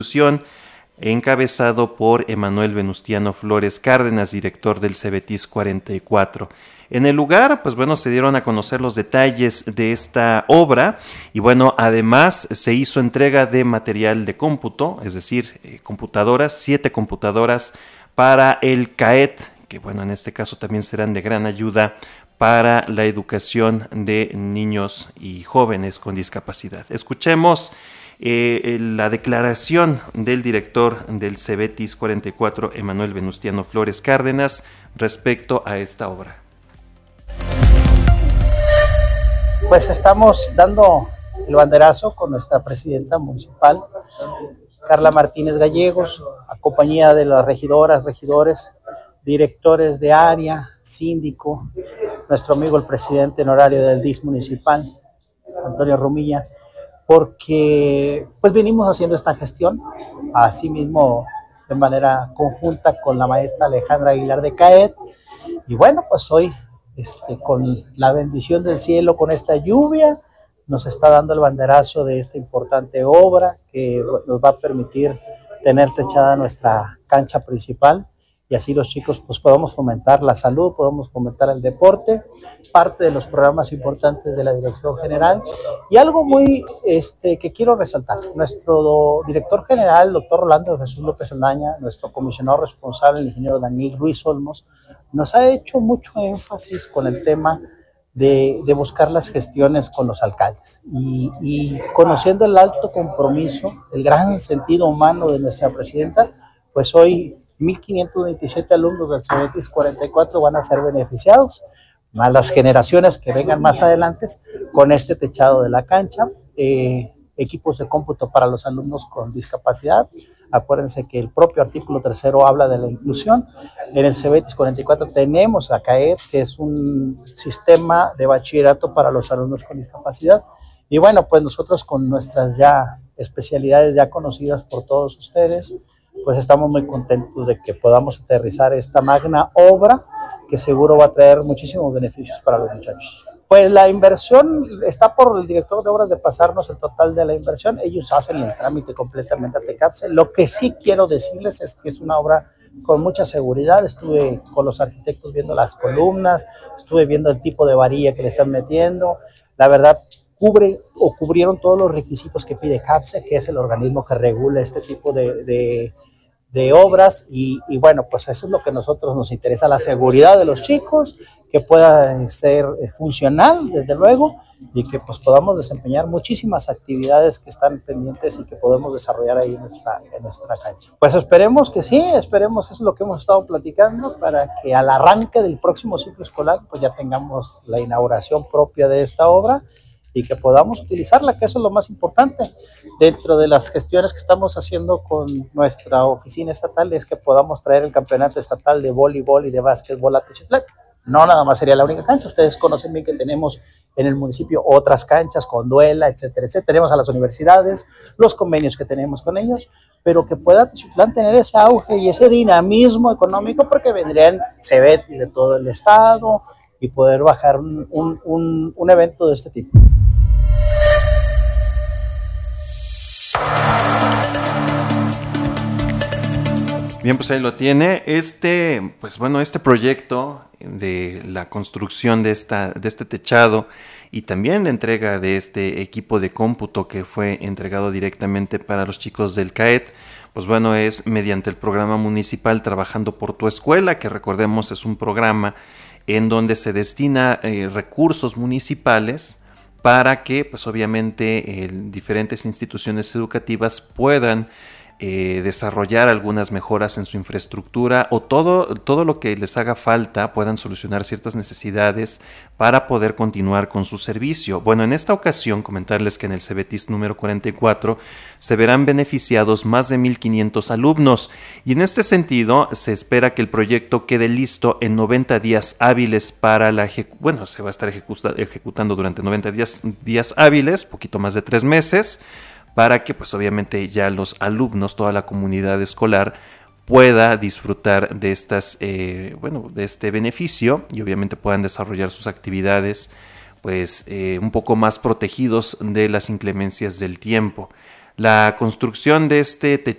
encabezado por Emanuel Venustiano Flores Cárdenas, director del Cebetis 44. En el lugar, pues bueno, se dieron a conocer los detalles de esta obra y bueno, además se hizo entrega de material de cómputo, es decir, computadoras, 7 computadoras para el CAET, que bueno, en este caso también serán de gran ayuda para la educación de niños y jóvenes con discapacidad. Escuchemos la declaración del director del Cebetis 44, Emanuel Venustiano Flores Cárdenas, respecto a esta obra. Pues estamos dando el banderazo con nuestra presidenta municipal, Carla Martínez Gallegos, a compañía de las regidoras, regidores, directores de área, síndico, nuestro amigo el presidente honorario del DIF municipal, Antonio Romilla, porque pues venimos haciendo esta gestión, asimismo de manera conjunta con la maestra Alejandra Aguilar de CAET, y bueno, pues hoy con la bendición del cielo, con esta lluvia, nos está dando el banderazo de esta importante obra que nos va a permitir tener techada nuestra cancha principal y así los chicos pues podamos fomentar la salud, podamos fomentar el deporte, parte de los programas importantes de la Dirección General. Y algo muy que quiero resaltar, nuestro director general, el doctor Rolando Jesús López Aldaña, nuestro comisionado responsable, el ingeniero Daniel Ruiz Olmos, nos ha hecho mucho énfasis con el tema de buscar las gestiones con los alcaldes y conociendo el alto compromiso, el gran sentido humano de nuestra presidenta, pues hoy 1,527 alumnos del Cebetis 44 van a ser beneficiados, más las generaciones que vengan más adelante con este techado de la cancha, equipos de cómputo para los alumnos con discapacidad. Acuérdense que el propio artículo 3º habla de la inclusión. En el Cebetis 44 tenemos a CAET, que es un sistema de bachillerato para los alumnos con discapacidad. Y bueno, pues nosotros con nuestras ya especialidades ya conocidas por todos ustedes, pues estamos muy contentos de que podamos aterrizar esta magna obra que seguro va a traer muchísimos beneficios para los muchachos. Pues la inversión está por el director de obras de pasarnos el total de la inversión. Ellos hacen el trámite completamente a TECAPSE. Lo que sí quiero decirles es que es una obra con mucha seguridad. Estuve con los arquitectos viendo las columnas, estuve viendo el tipo de varilla que le están metiendo. La verdad, cubrieron todos los requisitos que pide CAPSE, que es el organismo que regula este tipo de obras y bueno, pues eso es lo que a nosotros nos interesa, la seguridad de los chicos, que pueda ser funcional, desde luego, y que pues podamos desempeñar muchísimas actividades que están pendientes y que podemos desarrollar ahí en nuestra cancha. Pues esperemos que sí, esperemos, eso es lo que hemos estado platicando, para que al arranque del próximo ciclo escolar pues ya tengamos la inauguración propia de esta obra y que podamos utilizarla, que eso es lo más importante. Dentro de las gestiones que estamos haciendo con nuestra oficina estatal es que podamos traer el campeonato estatal de voleibol y de básquetbol a Teciutlán. No nada más sería la única cancha, ustedes conocen bien que tenemos en el municipio otras canchas con duela, etcétera, etcétera. Tenemos a las universidades, los convenios que tenemos con ellos, pero que pueda Teciutlán tener ese auge y ese dinamismo económico, porque vendrían cebetis de todo el estado y poder bajar un evento de este tipo. Bien, pues ahí lo tiene. Este proyecto de la construcción de este techado y también la entrega de este equipo de cómputo que fue entregado directamente para los chicos del CAET, pues bueno, es mediante el programa municipal Trabajando por tu Escuela, que recordemos es un programa en donde se destina recursos municipales para que, pues obviamente, diferentes instituciones educativas puedan desarrollar algunas mejoras en su infraestructura o todo lo que les haga falta, puedan solucionar ciertas necesidades para poder continuar con su servicio. Bueno, en esta ocasión comentarles que en el Cebetis número 44 se verán beneficiados más de 1,500 alumnos y en este sentido se espera que el proyecto quede listo en 90 días hábiles para se va a estar ejecutando durante 90 días hábiles, poquito más de 3 meses, para que pues obviamente ya los alumnos, toda la comunidad escolar pueda disfrutar de de este beneficio y obviamente puedan desarrollar sus actividades pues un poco más protegidos de las inclemencias del tiempo. La construcción de este